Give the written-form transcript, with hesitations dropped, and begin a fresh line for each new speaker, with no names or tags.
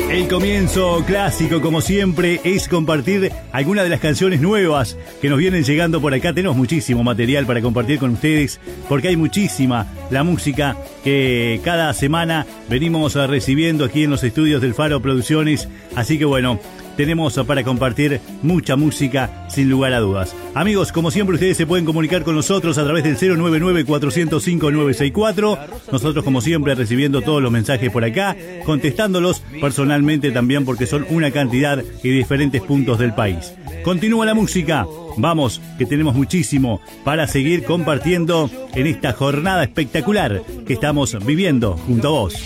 El comienzo clásico, como siempre, es compartir algunas de las canciones nuevas que nos vienen llegando por acá. Tenemos muchísimo material para compartir con ustedes, porque hay muchísima la música que cada semana venimos recibiendo aquí en los estudios del Faro Producciones. Así que bueno, tenemos para compartir mucha música sin lugar a dudas. Amigos, como siempre, ustedes se pueden comunicar con nosotros a través del 099-405-964. Nosotros, como siempre, recibiendo todos los mensajes por acá, contestándolos personalmente también, porque son una cantidad y diferentes puntos del país. Continúa la música. Vamos, que tenemos muchísimo para seguir compartiendo en esta jornada espectacular que estamos viviendo junto a vos.